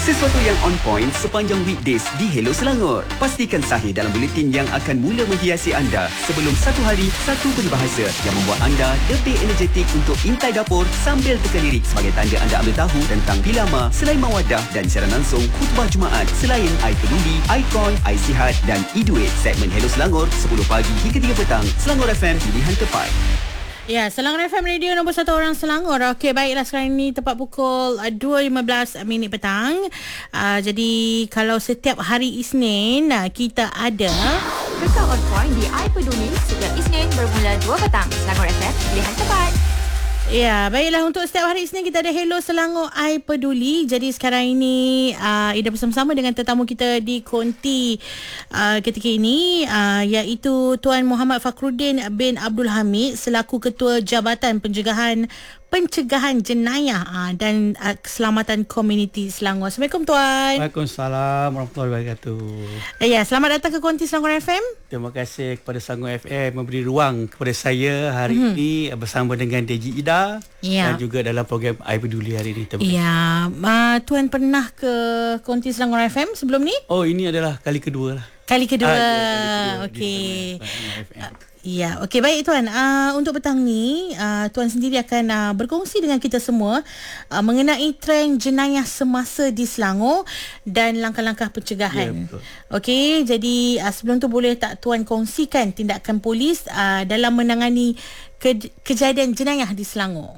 Sesuatu yang on point sepanjang weekdays di Hello Selangor. Pastikan sahih dalam buletin yang akan mula menghiasi anda sebelum satu hari, satu peribahasa yang membuat anda lebih energetik untuk intai dapur sambil teka lirik sebagai tanda anda ambil tahu tentang Pilama, Selain Mawadah dan siaran langsung khutbah Jumaat selain I Peduli, Ikon, I Sihat dan iDuit. Segmen Hello Selangor 10 pagi hingga 3 petang. Selangor FM, pilihan tepat. Ya, Selangor FM Radio nombor 1 orang Selangor. Okey, baiklah, sekarang ini tepat pukul 2.15 minit petang. Jadi kalau setiap hari Isnin kita ada Kekal on point di I Peduli setiap Isnin bermula 2 petang. Selangor FM, pilihan tepat. Ya, baiklah, untuk setiap hari Isnin kita ada Hello Selangor I Peduli. Jadi sekarang ini Ida bersama-sama dengan tetamu kita di konti ketika ini, iaitu Tuan Muhammad Fakhruddin bin Abdul Hamid selaku Ketua Jabatan Pencegahan Jenayah dan Keselamatan Komuniti Selangor. Assalamualaikum Tuan. Waalaikumsalam warahmatullahi wabarakatuh. Ya, selamat datang ke konti Selangor FM. Terima kasih kepada Selangor FM memberi ruang kepada saya hari ini bersama dengan Deji Ida dan juga dalam program I Peduli hari ini. Terima kasih. Ya, Tuan pernah ke konti Selangor FM sebelum ni? Oh, ini adalah kali kedua lah. Kali kedua. Okey. Ya, okey, baik Tuan. Untuk petang ni, Tuan sendiri akan berkongsi dengan kita semua mengenai trend jenayah semasa di Selangor dan langkah-langkah pencegahan. Ya, okey, jadi sebelum tu boleh tak Tuan kongsikan tindakan polis dalam menangani kejadian jenayah di Selangor?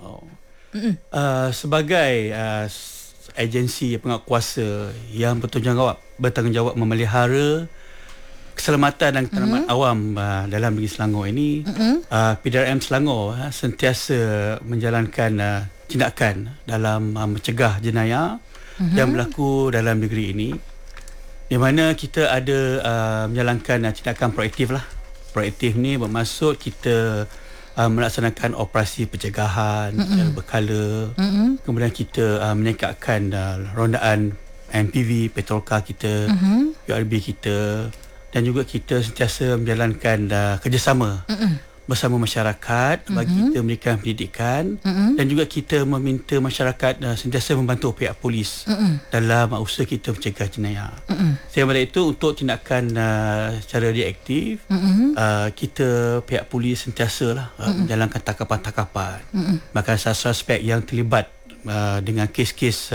Sebagai agensi penguatkuasa yang bertanggungjawab memelihara keselamatan dan ketentraman awam dalam negeri Selangor ini, PDRM Selangor sentiasa menjalankan tindakan dalam mencegah jenayah yang berlaku dalam negeri ini, di mana kita ada menjalankan tindakan proaktif lah. Proaktif ni bermaksud kita melaksanakan operasi pencegahan secara berkala. Kemudian kita meningkatkan rondaan MPV, petrol car kita, URB kita, dan juga kita sentiasa menjalankan kerjasama bersama masyarakat bagi kita memberikan pendidikan, dan juga kita meminta masyarakat sentiasa membantu pihak polis dalam usaha kita mencegah jenayah. Selain itu, untuk tindakan secara reaktif, kita pihak polis sentiasa menjalankan tangkapan-tangkapan bahkan suspek yang terlibat dengan kes-kes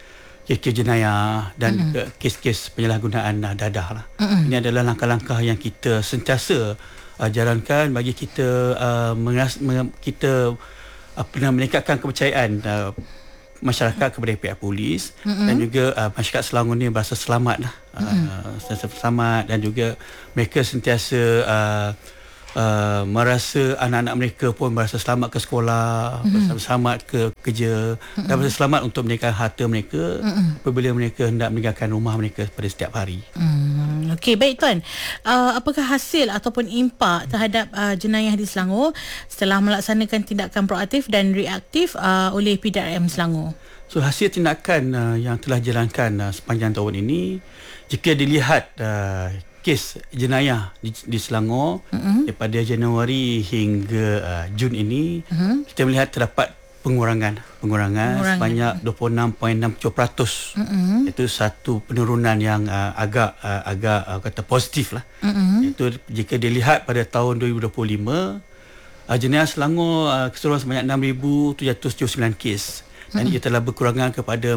jenayah dan juga kes-kes penyalahgunaan dadah lah. Ini adalah langkah-langkah yang kita sentiasa jalankan bagi kita meningkatkan kepercayaan masyarakat kepada pihak polis, dan juga masyarakat Selangor ni berasa selamat lah. Sentiasa selamat, dan juga mereka sentiasa merasa anak-anak mereka pun berasa selamat ke sekolah, berasa selamat ke kerja, dan berasa selamat untuk meninggalkan harta mereka apabila mereka hendak meninggalkan rumah mereka pada setiap hari. Okey, baik Tuan. Apakah hasil ataupun impak terhadap jenayah di Selangor setelah melaksanakan tindakan proaktif dan reaktif oleh PDRM Selangor? So, hasil tindakan yang telah dijalankan sepanjang tahun ini, jika dilihat kes jenayah di Selangor daripada Januari hingga Jun ini, kita melihat terdapat pengurangan sebanyak 26.60%. Itu satu penurunan yang agak kata positif lah. Itu jika dilihat pada tahun 2025, jenayah Selangor keseluruhan sebanyak 6,779 kes, dan ia telah berkurangan kepada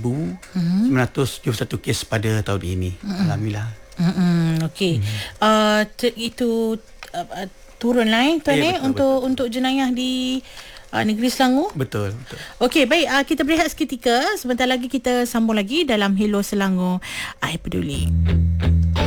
4,971 kes pada tahun ini. Alhamdulillah. Okey. Itu turun lah Tuan, untuk jenayah di negeri Selangor. Betul. Okey, baik, kita berehat seketika. Sebentar lagi kita sambung lagi dalam Hello Selangor I Peduli.